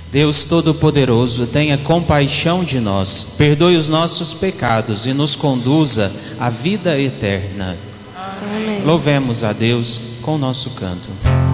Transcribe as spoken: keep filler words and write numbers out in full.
Deus Todo-Poderoso, tenha compaixão de nós, perdoe os nossos pecados e nos conduza à vida eterna. Amém. Louvemos a Deus com o nosso canto.